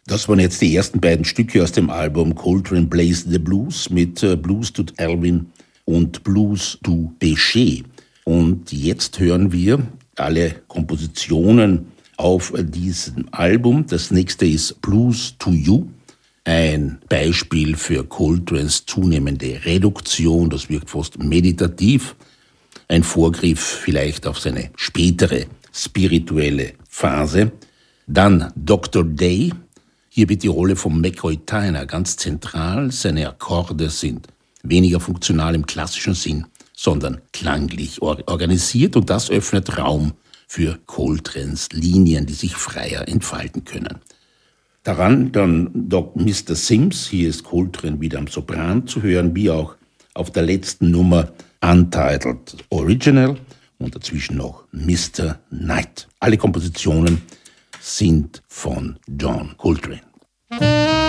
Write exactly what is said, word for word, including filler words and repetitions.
Das waren jetzt die ersten beiden Stücke aus dem Album Coltrane Plays the Blues mit äh, Blues to Alvin und Blues to Bechet. Und jetzt hören wir alle Kompositionen auf diesem Album. Das nächste ist Blues to You, ein Beispiel für Coltranes zunehmende Reduktion. Das wirkt fast meditativ, ein Vorgriff vielleicht auf seine spätere spirituelle Phase. Dann Doktor Day. Hier wird die Rolle von McCoy Tyner ganz zentral. Seine Akkorde sind weniger funktional im klassischen Sinn, sondern klanglich organisiert, und das öffnet Raum für Coltranes Linien, die sich freier entfalten können. Daran dann Doc Mister Sims, hier ist Coltrane wieder am Sopran zu hören, wie auch auf der letzten Nummer Untitled Original und dazwischen noch Mister Knight. Alle Kompositionen sind von John Coltrane.